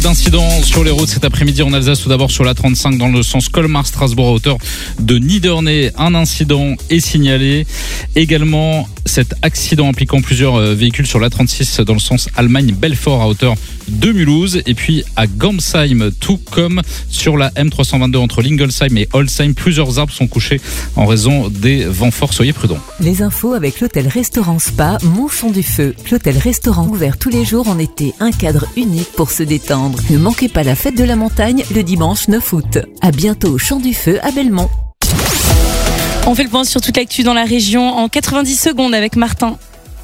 D'incidents sur les routes cet après-midi en Alsace. Tout d'abord sur la 35 dans le sens Colmar-Strasbourg à hauteur de Niedernet. Un incident est signalé. Également cet accident impliquant plusieurs véhicules sur la 36 dans le sens Allemagne-Belfort à hauteur de Mulhouse. Et puis à Gamsheim, tout comme sur la M322 entre Lingolsheim et Holsheim. Plusieurs arbres sont couchés en raison des vents forts. Soyez prudents. Les infos avec l'hôtel-restaurant Spa Montchon du Feu. L'hôtel-restaurant ouvert tous les jours en été. Un cadre unique pour se détendre. Ne manquez pas la fête de la montagne le dimanche 9 août. À bientôt au Champ du Feu à Belmont. On fait le point sur toute l'actu dans la région en 90 secondes avec Martin.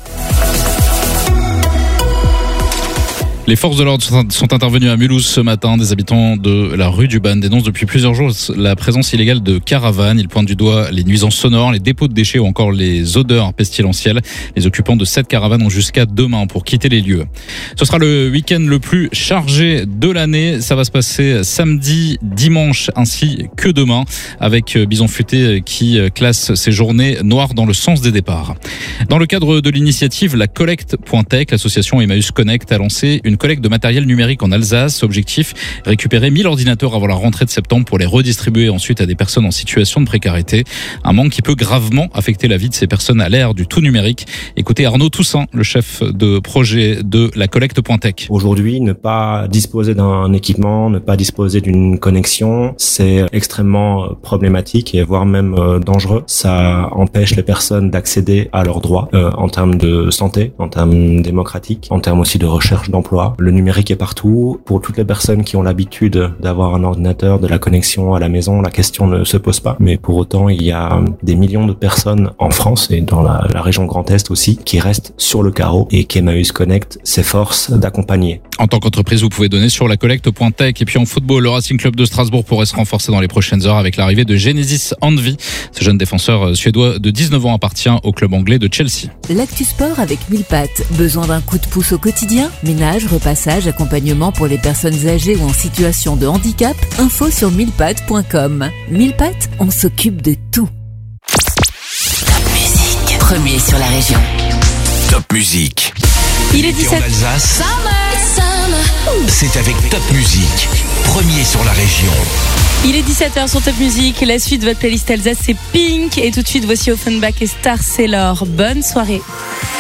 Les forces de l'ordre sont intervenues à Mulhouse ce matin. Des habitants de la rue du Ban dénoncent depuis plusieurs jours la présence illégale de caravanes. Ils pointent du doigt les nuisances sonores, les dépôts de déchets ou encore les odeurs pestilentielles. Les occupants de cette caravane ont jusqu'à demain pour quitter les lieux. Ce sera le week-end le plus chargé de l'année. Ça va se passer samedi, dimanche ainsi que demain avec Bison Futé qui classe ces journées noires dans le sens des départs. Dans le cadre de l'initiative La Collecte.tech, l'association Emmaüs Connect a lancé une collecte de matériel numérique en Alsace. Objectif, récupérer 1000 ordinateurs avant la rentrée de septembre pour les redistribuer ensuite à des personnes en situation de précarité. Un manque qui peut gravement affecter la vie de ces personnes à l'ère du tout numérique. Écoutez Arnaud Toussaint, le chef de projet de La Collecte.tech. Aujourd'hui, ne pas disposer d'un équipement, ne pas disposer d'une connexion, c'est extrêmement problématique et voire même dangereux. Ça empêche les personnes d'accéder à leurs droits en termes de santé, en termes démocratiques, en termes aussi de recherche d'emploi. Le numérique est partout. Pour toutes les personnes qui ont l'habitude d'avoir un ordinateur, de la connexion à la maison, la question ne se pose pas. Mais pour autant, il y a des millions de personnes en France et dans la région Grand Est aussi qui restent sur le carreau et qu'Emmaüs Connect s'efforce d'accompagner. En tant qu'entreprise, vous pouvez donner sur lacollecte.tech. Et puis en football, le Racing Club de Strasbourg pourrait se renforcer dans les prochaines heures avec l'arrivée de Genesis Envy. Ce jeune défenseur suédois de 19 ans appartient au club anglais de Chelsea. L'actu sport avec Milpat. Besoin d'un coup de pouce au quotidien? Ménage, repassage, accompagnement pour les personnes âgées ou en situation de handicap? Info sur milpat.com. Milpat, on s'occupe de tout. Top Musique. Premier sur la région. Top Musique. Il est 17. En Alsace, c'est avec Top Musique. Premier sur la région. Il est 17h sur Top Musique. La suite de votre playlist Alsace, c'est Pink. Et tout de suite, voici Offenbach et Star Sailor. Bonne soirée.